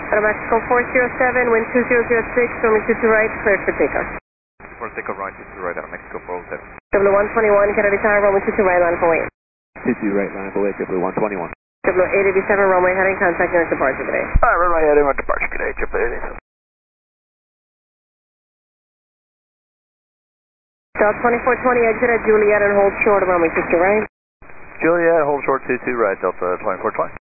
Mexico 407, wind 2006, runway 22 right, cleared for takeoff. For takeoff right, 22 right, Mexico 407. W121, Kennedy Tower, runway 22 right, line for weight. 22 right, line for weight, W121. W887, runway heading, contact near departure today. Runway heading on departure today, W887. South 2420, exit at Juliet and hold short of runway 22 right. Juliet, hold short 22 right, Delta 2420.